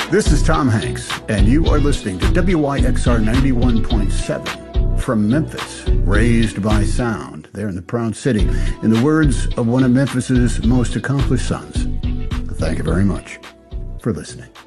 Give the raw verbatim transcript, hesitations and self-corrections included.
This is Tom Hanks, and you are listening to W Y X R ninety-one point seven from Memphis, raised by sound, there in the Proud City, in the words of one of Memphis's most accomplished sons. Thank you very much for listening.